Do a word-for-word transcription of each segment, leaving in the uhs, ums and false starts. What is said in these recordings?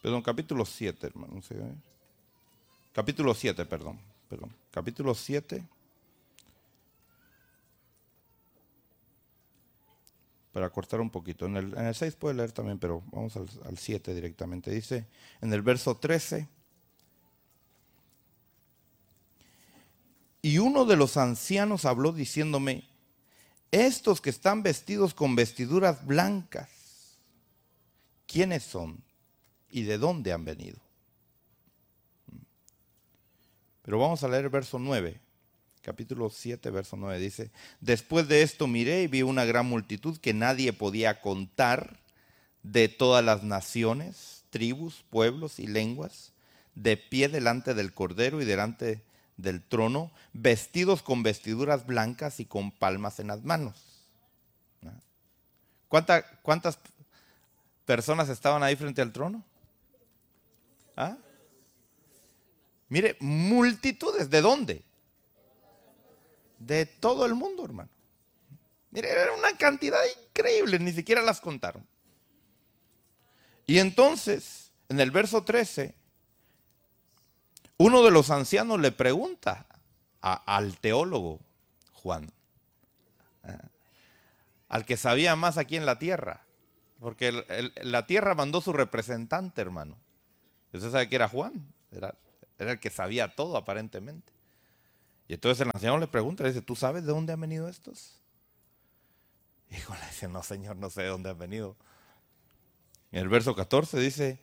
Perdón, capítulo siete, hermano. ¿Sí? Capítulo siete, perdón, perdón. Capítulo siete. Para cortar un poquito. En el, en el seis puede leer también, pero vamos al, al siete directamente. Dice en el verso trece. Y uno de los ancianos habló diciéndome, estos que están vestidos con vestiduras blancas, ¿quiénes son y de dónde han venido? Pero vamos a leer el verso nueve. Capítulo siete, verso nueve, dice, después de esto miré y vi una gran multitud que nadie podía contar, de todas las naciones, tribus, pueblos y lenguas, de pie delante del Cordero y delante del trono, vestidos con vestiduras blancas y con palmas en las manos. ¿Cuánta, ¿Cuántas personas estaban ahí frente al trono? ¿Ah? Mire, multitudes, ¿de dónde? De todo el mundo, hermano. Mire, era una cantidad increíble, ni siquiera las contaron. Y entonces, en el verso trece, uno de los ancianos le pregunta a, al teólogo Juan, ¿eh? al que sabía más aquí en la tierra, porque el, el, la tierra mandó su representante, hermano. Usted sabe que era Juan, era, era el que sabía todo aparentemente. Y entonces el anciano le pregunta, le dice, ¿tú sabes de dónde han venido estos? Y Juan le dice, no señor, no sé de dónde han venido. En el verso catorce dice,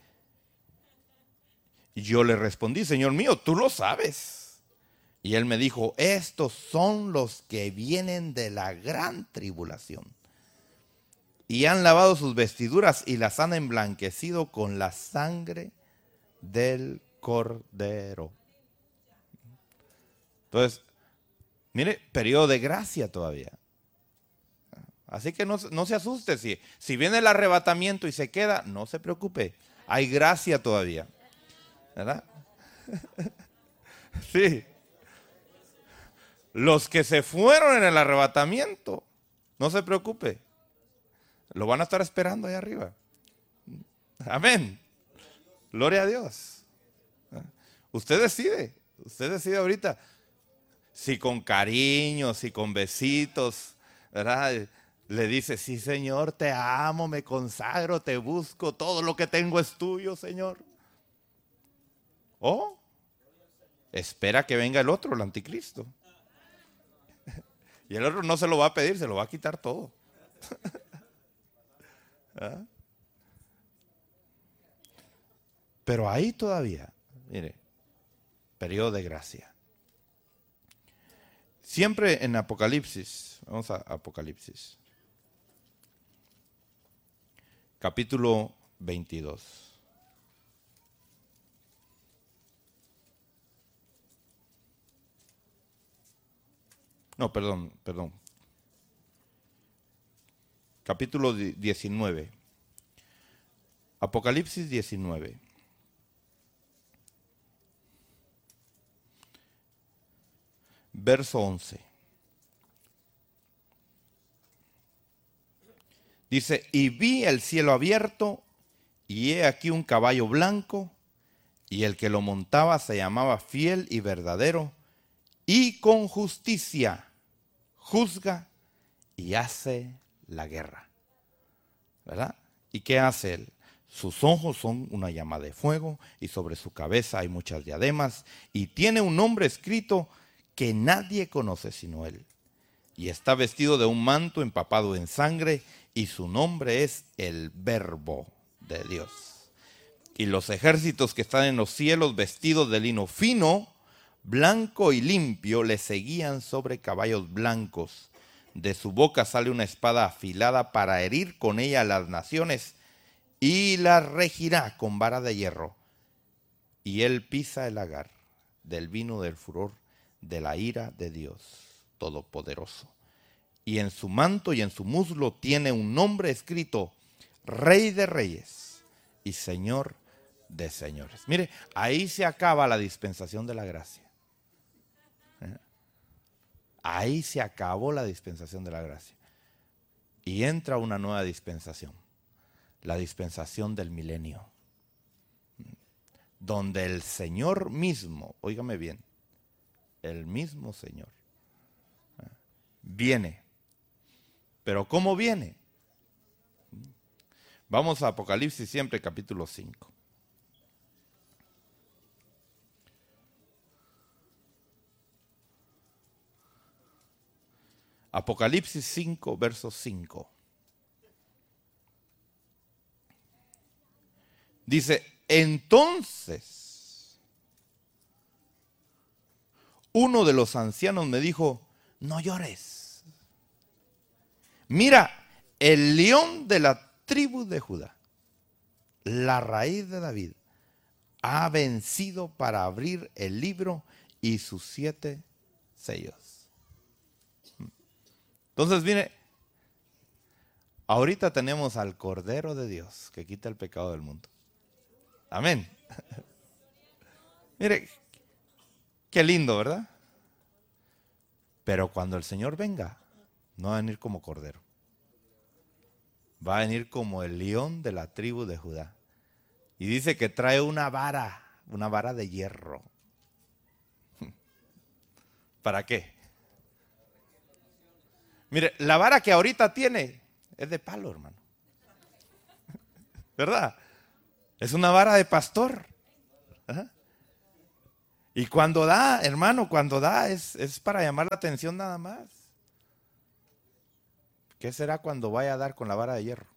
y yo le respondí, Señor mío, tú lo sabes. Y él me dijo, estos son los que vienen de la gran tribulación. Y han lavado sus vestiduras y las han emblanquecido con la sangre del Cordero. Entonces, mire, periodo de gracia todavía. Así que no, no se asuste. Si, si viene el arrebatamiento y se queda, no se preocupe. Hay gracia todavía. ¿Verdad? Sí. Los que se fueron en el arrebatamiento, no se preocupe. Lo van a estar esperando ahí arriba. Amén. Gloria a Dios. Usted decide. Usted decide ahorita. Si con cariño, si con besitos, ¿verdad? Le dice, sí Señor, te amo, me consagro, te busco, todo lo que tengo es tuyo, Señor. O espera que venga el otro, el anticristo. Y el otro no se lo va a pedir, se lo va a quitar todo. ¿Ah? Pero ahí todavía, mire, periodo de gracia. Siempre en Apocalipsis, vamos a Apocalipsis, capítulo veintidós. No, perdón, perdón. Capítulo diecinueve. Apocalipsis diecinueve. Verso once. Dice, y vi el cielo abierto, y he aquí un caballo blanco, y el que lo montaba se llamaba Fiel y Verdadero, y con justicia juzga y hace la guerra. ¿Verdad? ¿Y qué hace él? Sus ojos son una llama de fuego, y sobre su cabeza hay muchas diademas, y tiene un nombre escrito que nadie conoce sino él. Y está vestido de un manto empapado en sangre, y su nombre es el Verbo de Dios. Y los ejércitos que están en los cielos, vestidos de lino fino, blanco y limpio, le seguían sobre caballos blancos. De su boca sale una espada afilada para herir con ella a las naciones, y las regirá con vara de hierro. Y él pisa el lagar del vino del furor de la ira de Dios Todopoderoso. Y en su manto y en su muslo tiene un nombre escrito, Rey de Reyes y Señor de Señores. Mire, ahí se acaba la dispensación de la gracia. ¿Eh? Ahí se acabó la dispensación de la gracia. Y entra una nueva dispensación. La dispensación del milenio. donde el Señor mismo, óigame bien, el mismo Señor, viene. ¿Pero cómo viene? Vamos a Apocalipsis siempre, capítulo cinco. Apocalipsis cinco, verso cinco. Dice, entonces uno de los ancianos me dijo, no llores. Mira, el león de la tribu de Judá, la raíz de David, ha vencido para abrir el libro y sus siete sellos. Entonces, mire, ahorita tenemos al Cordero de Dios que quita el pecado del mundo. Amén. Mire, qué lindo, ¿verdad? Pero cuando el Señor venga, no va a venir como Cordero. Va a venir como el león de la tribu de Judá. Y dice que trae una vara, una vara de hierro. ¿Para qué? Mire, la vara que ahorita tiene es de palo, hermano. ¿Verdad? Es una vara de pastor. Ajá. Y cuando da, hermano, cuando da es, es para llamar la atención nada más. ¿Qué será cuando vaya a dar con la vara de hierro?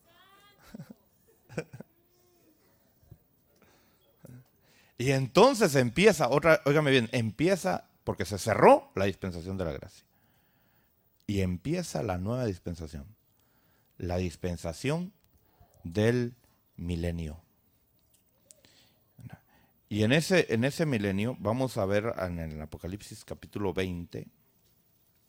Y entonces empieza, otra, óigame bien, empieza, porque se cerró la dispensación de la gracia. Y empieza la nueva dispensación. La dispensación del milenio. Y en ese, en ese milenio, vamos a ver en el Apocalipsis capítulo veinte,